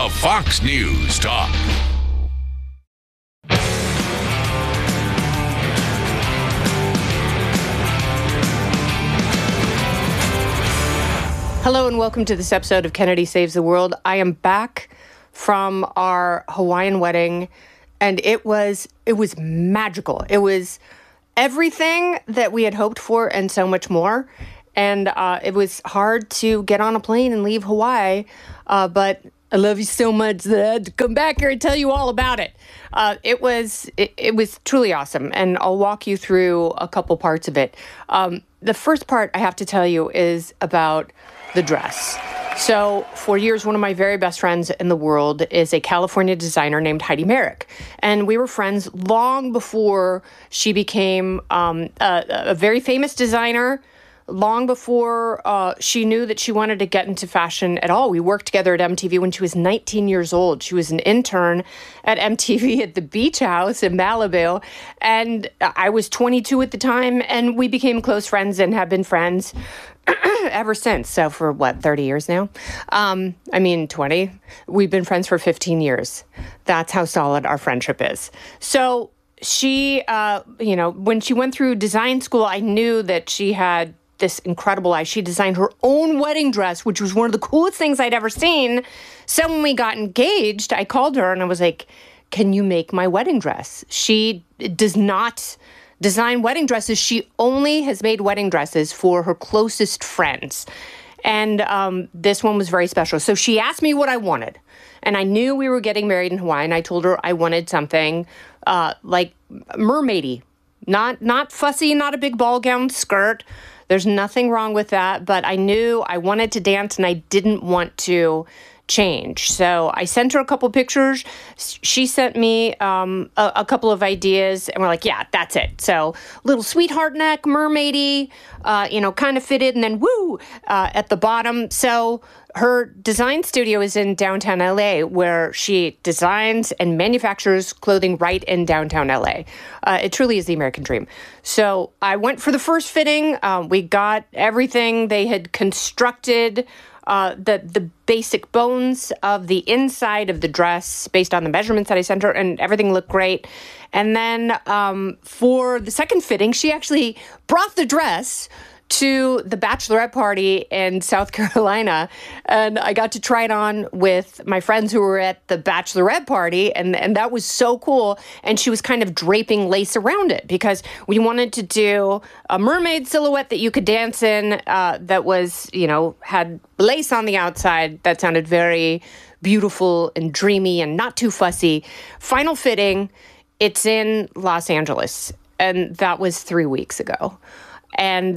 the Fox News Talk. Hello and welcome to this episode of Kennedy Saves the World. I am back from our Hawaiian wedding, and it was magical. It was everything that we had hoped for and so much more. And it was hard to get on a plane and leave Hawaii, but I love you so much that I had to come back here and tell you all about it. It was truly awesome, and I'll walk you through a couple parts of it. The first part I have to tell you is about the dress. So for years, one of my very best friends in the world is a California designer named Heidi Merrick. And we were friends long before she became a very famous designer, long before she knew that she wanted to get into fashion at all. We worked together at MTV when she was 19 years old. She was an intern at MTV at the Beach House in Malibu. And I was 22 at the time, and we became close friends and have been friends ever since. So for 30 years now? 20. We've been friends for 15 years. That's how solid our friendship is. So she, when she went through design school, I knew that she had this incredible eye. She designed her own wedding dress, which was one of the coolest things I'd ever seen. So when we got engaged, I called her and I was like, can you make my wedding dress? She does not design wedding dresses. She only has made wedding dresses for her closest friends. And this one was very special. So she asked me what I wanted. And I knew we were getting married in Hawaii. And I told her I wanted something like mermaidy. Not fussy, not a big ball gown skirt. There's nothing wrong with that. But I knew I wanted to dance and I didn't want to change. So I sent her a couple pictures. She sent me a couple of ideas, and we're like, yeah, that's it. So little sweetheart neck, mermaidy, kind of fitted, and then woo at the bottom. So her design studio is in downtown LA, where she designs and manufactures clothing right in downtown LA. It truly is the American dream. So I went for the first fitting. We got everything. They had constructed the basic bones of the inside of the dress based on the measurements that I sent her, and everything looked great. And then for the second fitting, she actually brought the dress to the bachelorette party in South Carolina, and I got to try it on with my friends who were at the bachelorette party, and that was so cool. And she was kind of draping lace around it because we wanted to do a mermaid silhouette that you could dance in that was, had lace on the outside that sounded very beautiful and dreamy and not too fussy. Final fitting, it's in Los Angeles, and that was 3 weeks ago. And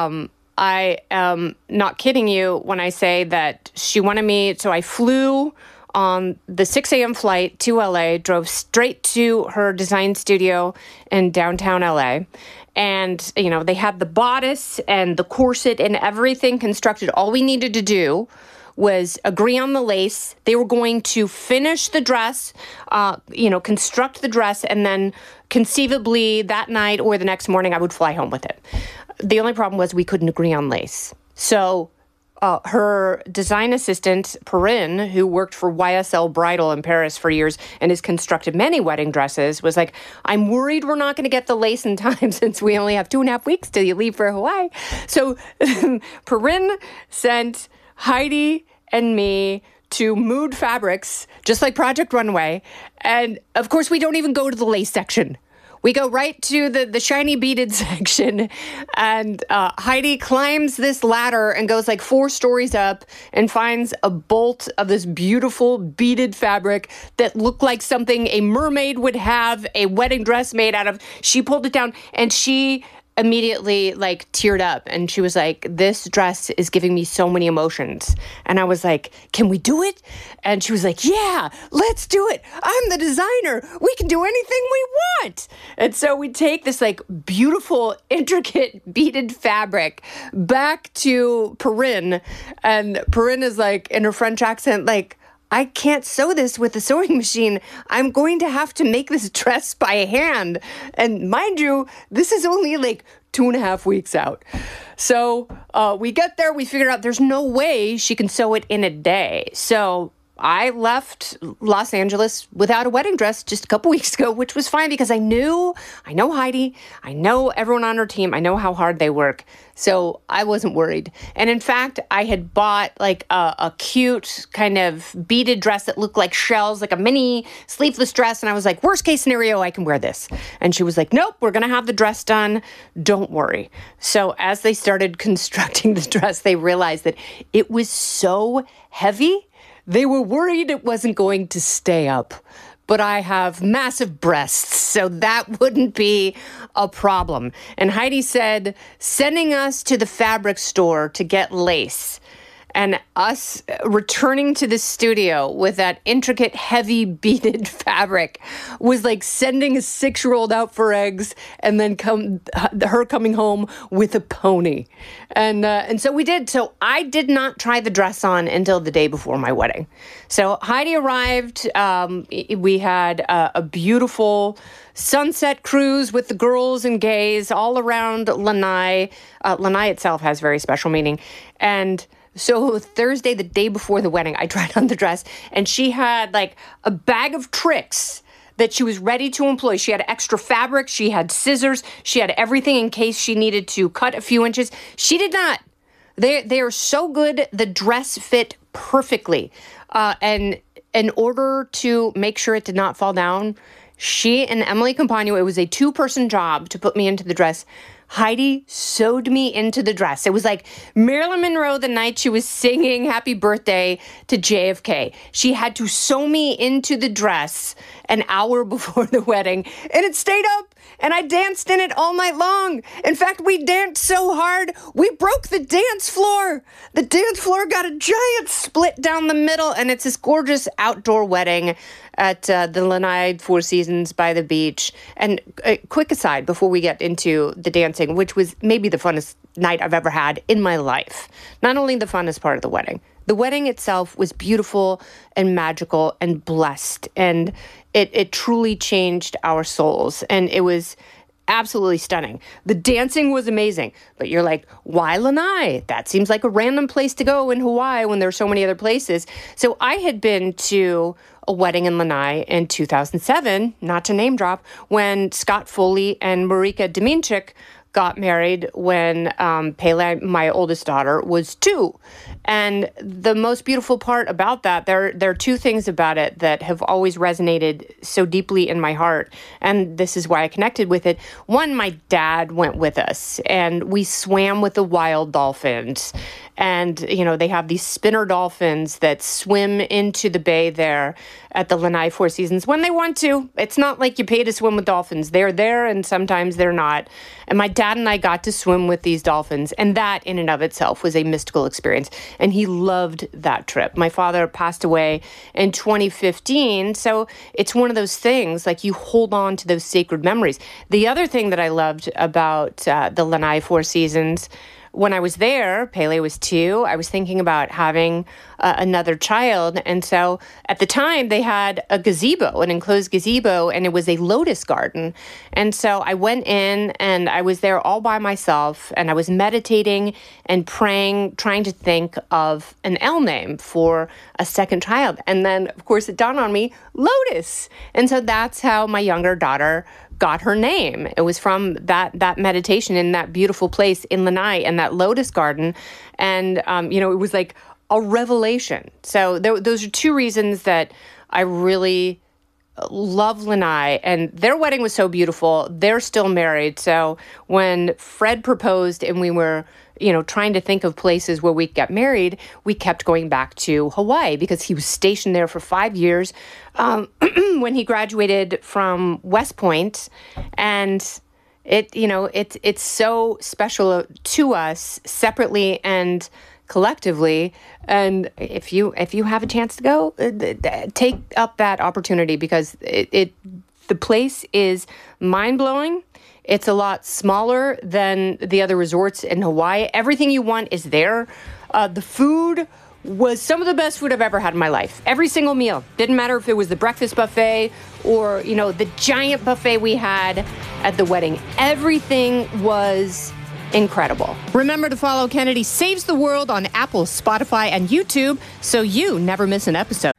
I am not kidding you when I say that she wanted me. So I flew on the 6 a.m. flight to LA, drove straight to her design studio in downtown LA. And, they had the bodice and the corset and everything constructed. All we needed to do was agree on the lace. They were going to finish the dress, construct the dress, and then conceivably that night or the next morning I would fly home with it. The only problem was we couldn't agree on lace. So her design assistant, Perrine, who worked for YSL Bridal in Paris for years and has constructed many wedding dresses, was like, I'm worried we're not going to get the lace in time since we only have 2.5 weeks till you leave for Hawaii. So Perrine sent Heidi and me to Mood Fabrics, just like Project Runway. And of course, we don't even go to the lace section. We go right to the shiny beaded section, and Heidi climbs this ladder and goes like 4 stories up and finds a bolt of this beautiful beaded fabric that looked like something a mermaid would have a wedding dress made out of. She pulled it down, and she immediately teared up, and she was like, this dress is giving me so many emotions. And I was like, can we do it? And she was like, yeah, let's do it. I'm the designer. We can do anything we want. And so we take this beautiful, intricate beaded fabric back to Perrine, and Perrine is in her French accent, I can't sew this with a sewing machine. I'm going to have to make this dress by hand. And mind you, this is only 2.5 weeks out. So we get there, we figure out there's no way she can sew it in a day. So I left Los Angeles without a wedding dress just a couple weeks ago, which was fine because I know Heidi, I know everyone on her team, I know how hard they work. So I wasn't worried. And in fact, I had bought like a cute kind of beaded dress that looked like shells, like a mini sleeveless dress. And I was like, worst case scenario, I can wear this. And she was like, nope, we're going to have the dress done. Don't worry. So as they started constructing the dress, they realized that it was so heavy. They were worried it wasn't going to stay up, but I have massive breasts, so that wouldn't be a problem. And Heidi said, sending us to the fabric store to get lace and us returning to the studio with that intricate, heavy beaded fabric was like sending a 6-year-old out for eggs and then her coming home with a pony. And so we did. So I did not try the dress on until the day before my wedding. So Heidi arrived. We had a beautiful sunset cruise with the girls and gays all around Lanai. Lanai itself has very special meaning. And so Thursday, the day before the wedding, I tried on the dress, and she had like a bag of tricks that she was ready to employ. She had extra fabric, she had scissors, she had everything in case she needed to cut a few inches. She did not. They are so good. The dress fit perfectly. And in order to make sure it did not fall down, she and Emily Campagno, it was a 2-person job to put me into the dress. Heidi sewed me into the dress. It was like Marilyn Monroe the night she was singing Happy Birthday to JFK. She had to sew me into the dress an hour before the wedding, and it stayed up, and I danced in it all night long. In fact, we danced so hard, we broke the dance floor. The dance floor got a giant split down the middle, and it's this gorgeous outdoor wedding at the Lanai Four Seasons by the beach. And a quick aside before we get into the dancing, which was maybe the funnest night I've ever had in my life. Not only the funnest part of the wedding itself was beautiful and magical and blessed. And it truly changed our souls. And it was absolutely stunning. The dancing was amazing. But you're like, why Lanai? That seems like a random place to go in Hawaii when there are so many other places. So I had been to a wedding in Lanai in 2007, not to name drop, when Scott Foley and Marika Dominczyk got married when Pele, my oldest daughter, was 2. And the most beautiful part about that, there are 2 things about it that have always resonated so deeply in my heart. And this is why I connected with it. One, my dad went with us, and we swam with the wild dolphins. And, you know, they have these spinner dolphins that swim into the bay there at the Lanai Four Seasons when they want to. It's not like you pay to swim with dolphins. They're there, and sometimes they're not. And my dad and I got to swim with these dolphins, and that in and of itself was a mystical experience. And he loved that trip. My father passed away in 2015, so it's one of those things, like you hold on to those sacred memories. The other thing that I loved about the Lanai Four Seasons, when I was there, Pele was 2. I was thinking about having another child. And so at the time, they had a gazebo, an enclosed gazebo, and it was a lotus garden. And so I went in, and I was there all by myself, and I was meditating and praying, trying to think of an L name for a second child. And then, of course, it dawned on me, Lotus. And so that's how my younger daughter got her name. It was from that meditation in that beautiful place in Lanai and that lotus garden. And, it was like a revelation. So those are 2 reasons that I really love Lanai. And their wedding was so beautiful. They're still married. So when Fred proposed and we were trying to think of places where we get married, we kept going back to Hawaii because he was stationed there for 5 years when he graduated from West Point. And it's so special to us separately and collectively. And if you have a chance to go, take up that opportunity because the place is mind-blowing. It's a lot smaller than the other resorts in Hawaii. Everything you want is there. The food was some of the best food I've ever had in my life. Every single meal. Didn't matter if it was the breakfast buffet or, the giant buffet we had at the wedding. Everything was incredible. Remember to follow Kennedy Saves the World on Apple, Spotify, and YouTube so you never miss an episode.